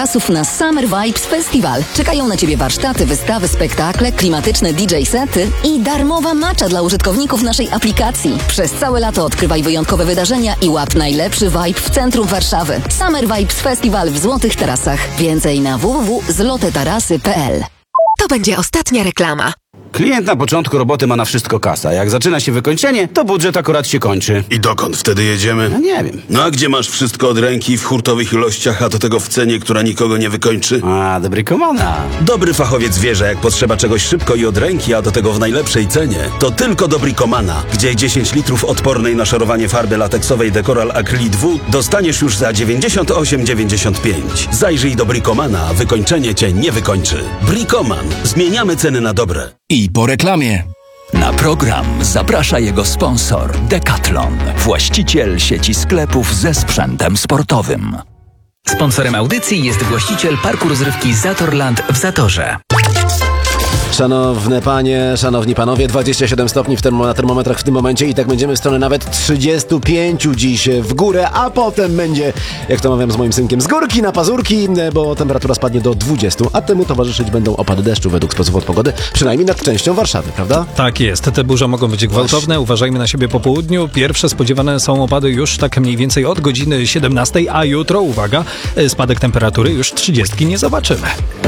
Czasów na Summer Vibes Festival. Czekają na Ciebie warsztaty, wystawy, spektakle, klimatyczne DJ sety i darmowa matcha dla użytkowników naszej aplikacji. Przez całe lato odkrywaj wyjątkowe wydarzenia i łap najlepszy vibe w centrum Warszawy. Summer Vibes Festival w Złotych Tarasach. Więcej na www.zlotetarasy.pl. To będzie ostatnia reklama. Klient na początku roboty ma na wszystko kasa. Jak zaczyna się wykończenie, to budżet akurat się kończy. I dokąd wtedy jedziemy? No nie wiem. No a gdzie masz wszystko od ręki w hurtowych ilościach, a do tego w cenie, która nikogo nie wykończy? A, dobry komana. Dobry fachowiec wie, że jak potrzeba czegoś szybko i od ręki, a do tego w najlepszej cenie, to tylko Dobricomana, gdzie 10 litrów odpornej na szorowanie farby lateksowej Decoral Acrylic W dostaniesz już za 98,95. Zajrzyj Dobricomana, wykończenie cię nie wykończy. Bricoman. Zmieniamy ceny na dobre. I po reklamie. Na program zaprasza jego sponsor Decathlon, właściciel sieci sklepów ze sprzętem sportowym. Sponsorem audycji jest właściciel parku rozrywki Zatorland w Zatorze. Szanowne panie, szanowni panowie, 27 stopni na termometrach w tym momencie i tak będziemy w stronę nawet 35 dziś w górę, a potem będzie, jak to mawiam z moim synkiem, z górki na pazurki, bo temperatura spadnie do 20, a temu towarzyszyć będą opady deszczu według sposobu od pogody, przynajmniej nad częścią Warszawy, prawda? Tak jest, te burze mogą być gwałtowne, uważajmy na siebie po południu. Pierwsze spodziewane są opady już tak mniej więcej od godziny 17, a jutro, uwaga, spadek temperatury już 30 nie zobaczymy.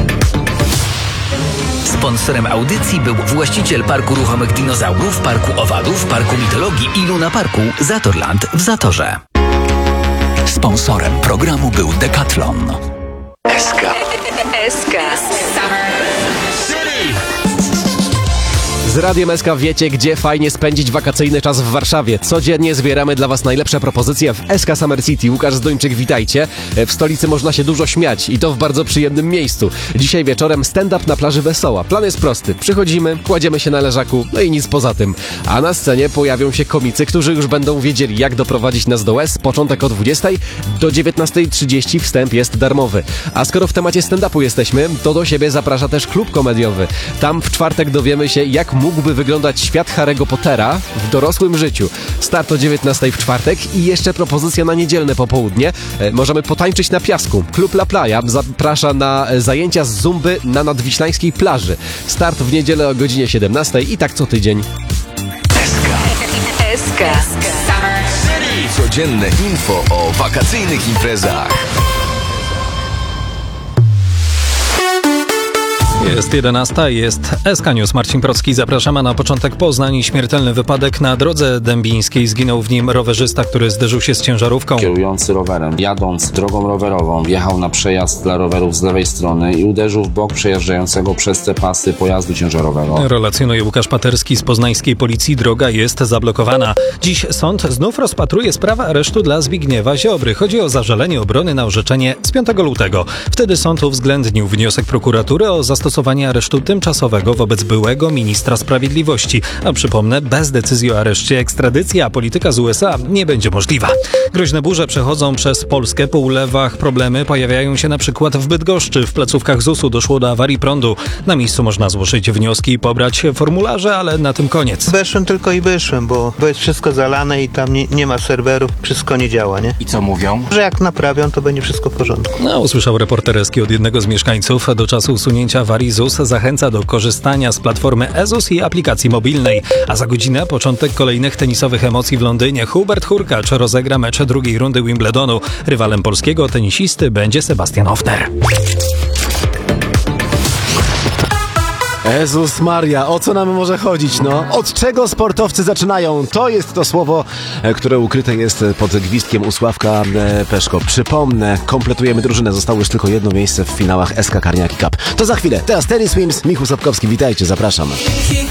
Sponsorem audycji był właściciel parku ruchomych dinozaurów, parku owadów, parku mitologii i Luna Parku Zatorland w Zatorze. Sponsorem programu był Decathlon. SK. Z Radiem SK wiecie, gdzie fajnie spędzić wakacyjny czas w Warszawie. Codziennie zbieramy dla Was najlepsze propozycje w SK Summer City. Łukasz Zdończyk, witajcie. W stolicy można się dużo śmiać i to w bardzo przyjemnym miejscu. Dzisiaj wieczorem stand-up na plaży Wesoła. Plan jest prosty. Przychodzimy, kładziemy się na leżaku, no i nic poza tym. A na scenie pojawią się komicy, którzy już będą wiedzieli, jak doprowadzić nas do łez. Początek o 20 do 19:30 wstęp jest darmowy. A skoro w temacie stand-upu jesteśmy, to do siebie zaprasza też klub komediowy. Tam w czwartek dowiemy się, jak mógłby wyglądać świat Harry'ego Pottera w dorosłym życiu. Start o 19 w czwartek i jeszcze propozycja na niedzielne popołudnie. Możemy potańczyć na piasku. Klub La Playa zaprasza na zajęcia z zumby na nadwiślańskiej plaży. Start w niedzielę o godzinie 17 i tak co tydzień. SK. Codzienne info o wakacyjnych imprezach. Jest 11, jest SK News. Marcin Procki, zapraszam, a na początek Poznań. Śmiertelny wypadek na drodze dębińskiej. Zginął w nim rowerzysta, który zderzył się z ciężarówką. Kierujący rowerem, jadąc drogą rowerową, wjechał na przejazd dla rowerów z lewej strony i uderzył w bok przejeżdżającego przez te pasy pojazdu ciężarowego. Relacjonuje Łukasz Paterski z poznańskiej policji. Droga jest zablokowana. Dziś sąd znów rozpatruje sprawę aresztu dla Zbigniewa Ziobry. Chodzi o zażalenie obrony na orzeczenie z 5 lutego. Wtedy sąd uwzględnił wniosek prokuratury o zastosowanie aresztu tymczasowego wobec byłego ministra sprawiedliwości. A przypomnę, bez decyzji o areszcie ekstradycja polityka z USA nie będzie możliwa. Groźne burze przechodzą przez Polskę. Po ulewach problemy pojawiają się na przykład w Bydgoszczy. W placówkach ZUS-u doszło do awarii prądu. Na miejscu można złożyć wnioski i pobrać formularze, ale na tym koniec. Weszłem tylko i wyszłem, bo jest wszystko zalane i tam nie ma serwerów, wszystko nie działa, nie? I co mówią? Że jak naprawią, to będzie wszystko w porządku. No, usłyszał reporter Eski od jednego z mieszkańców. Do czasu usunięcia awarii ZUS zachęca do korzystania z platformy EZUS i aplikacji mobilnej. A za godzinę początek kolejnych tenisowych emocji w Londynie. Hubert Hurkacz rozegra mecz drugiej rundy Wimbledonu. Rywalem polskiego tenisisty będzie Sebastian Hofner. Jezus Maria, o co nam może chodzić, no? Od czego sportowcy zaczynają? To jest to słowo, które ukryte jest pod gwizdkiem u Sławka Peszko. Przypomnę, kompletujemy drużynę. Zostało już tylko jedno miejsce w finałach SK Carniaki Cup. To za chwilę. Teraz Tennis Wins, Michał Sapkowski. Witajcie, zapraszam.